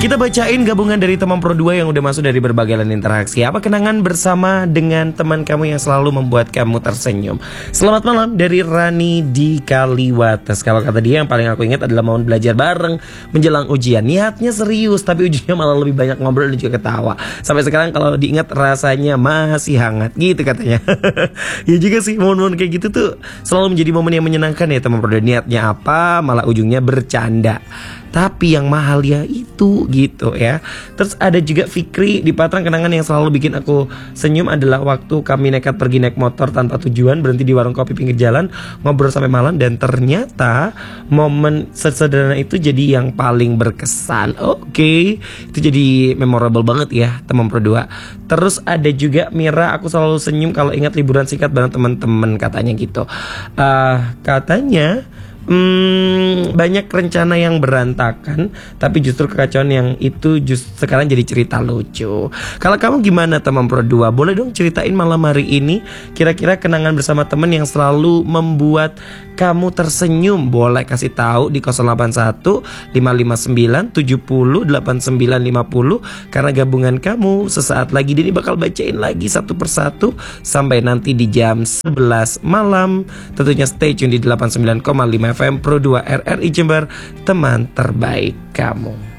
Kita bacain gabungan dari teman Pro 2 yang udah masuk dari berbagai lain interaksi. Apa kenangan bersama dengan teman kamu yang selalu membuat kamu tersenyum? Selamat malam dari Rani di Kaliwates. Kalau kata dia yang paling aku ingat adalah momen belajar bareng menjelang ujian. Niatnya serius tapi ujungnya malah lebih banyak ngobrol dan juga ketawa. Sampai sekarang kalau diingat rasanya masih hangat gitu katanya. Ya juga sih, momen-momen kayak gitu tuh selalu menjadi momen yang menyenangkan ya teman Pro 2. Niatnya apa malah ujungnya bercanda. Tapi yang mahal ya itu gitu ya. Terus ada juga Fikri di Patrang, kenangan yang selalu bikin aku senyum adalah waktu kami nekat pergi naik motor tanpa tujuan, berhenti di warung kopi pinggir jalan, ngobrol sampai malam, dan ternyata momen sederhana itu jadi yang paling berkesan. Oke, itu jadi memorable banget ya teman Pro 2. Terus ada juga Mira, aku selalu senyum kalau ingat liburan singkat bareng teman-teman katanya gitu. Katanya banyak rencana yang berantakan, tapi justru kekacauan yang itu sekarang jadi cerita lucu. Kalau kamu gimana teman Pro 2? Boleh dong ceritain malam hari ini kira-kira kenangan bersama teman yang selalu membuat kamu tersenyum. Boleh kasih tahu di 081 559 70 8950. Karena gabungan kamu sesaat lagi Dini bakal bacain lagi satu persatu sampai nanti di jam 11 malam. Tentunya stay tune di 89,5 FM Pro 2 RRI Jember, teman terbaik kamu.